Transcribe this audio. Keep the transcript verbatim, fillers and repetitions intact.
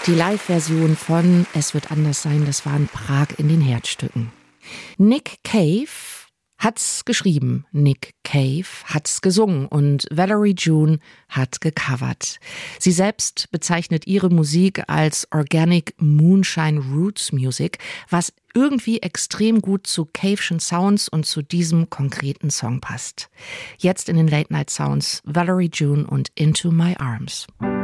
Die Live-Version von Es wird anders sein, das war in Prag in den Herzstücken. Nick Cave hat's geschrieben, Nick Cave hat's gesungen und Valerie June hat gecovert. Sie selbst bezeichnet ihre Musik als Organic Moonshine Roots Music, was irgendwie extrem gut zu Cave'schen Sounds und zu diesem konkreten Song passt. Jetzt in den Late Night Sounds Valerie June und Into My Arms.